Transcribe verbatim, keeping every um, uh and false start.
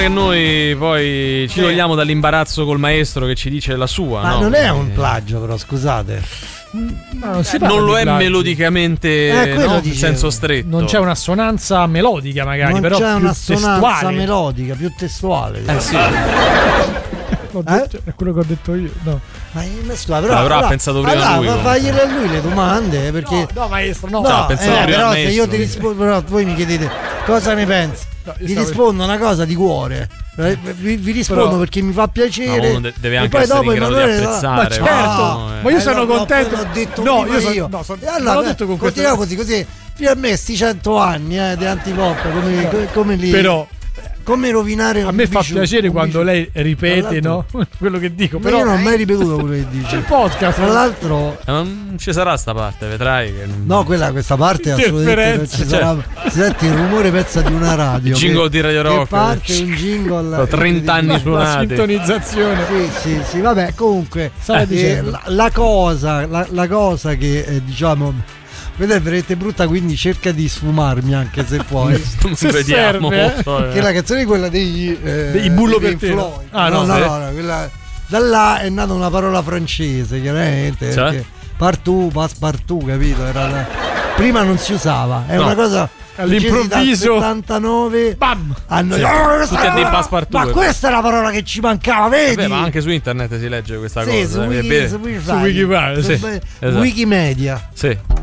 Che noi poi ci togliamo dall'imbarazzo col maestro che ci dice la sua. Ma no? non è un plagio, però, scusate. Ma non, si Eh, parla non lo di è plagi. melodicamente, Eh, quello no? In dicevo. senso stretto. Non c'è un'assonanza melodica, magari, Non però c'è più un'assonanza testuale. melodica, più testuale. Eh sì. L'ho detto- È quello che ho detto io. No, Ma ma scusa, però, No, però ha allora- pensato prima allora, lui, fa- comunque. fagliele a lui le domande, perché no, no, maestro, no. no, Cioè, ha pensato eh, prima però al se io maestro. ti rispondo, però voi mi chiedete cosa ne pensi, No, io vi stavo- rispondo una cosa di cuore. Eh, Vi, vi rispondo Però- perché mi fa piacere. No, uno de- deve e anche poi essere dopo in grado di Emanuele- apprezzare. Ma certo, no, eh. ma io Eh, sono no, no, contento. l'ho detto no, prima io sono, io. no, sono, E non allora, l'ho detto con questo. continuiamo così, così. Fino a me sti cento anni eh, di antipop, come, come, come li Però come rovinare a un me fa biciu- piacere un quando biciu- lei ripete, Tra no? Quello che dico. Ma Però io non ho mai ripetuto quello che c'è dice. il podcast. Tra l'altro, Eh, ma non ci sarà sta parte, vedrai che non- no, quella questa parte assolutamente non ci Interferenza, sarà. Si sente il rumore pezza di una radio. Il jingle che- di Radio che Rock. parte un jingle. Ho trenta anni la suonati. sintonizzazione. Sì, sì, sì, vabbè, comunque Stava eh, dicendo. la, la cosa, la, la cosa che eh, diciamo vedete è veramente brutta, quindi cerca di sfumarmi anche se puoi. Non Se vediamo. serve, so, eh. Che la canzone è quella degli eh, Dei Bullo dei per Pink te, no? Floyd. Ah, no, no, no, sì. no, no, quella- da là è nata una parola francese, chiaramente. Cioè? Perché partout, passepartout, capito? Era la- prima non si usava, è No. una cosa All'improvviso. dal settantanove Bam! hanno Sì. "Oh, questa Tutti a è dei la- passepartout. Ma questa è la parola che ci mancava, vedi? Vabbè, ma anche su internet si legge questa sì, cosa. su, eh, Wiki, beh, su, Wiki, Su Wikipedia, su- sì. su- Esatto. Wikimedia. sì.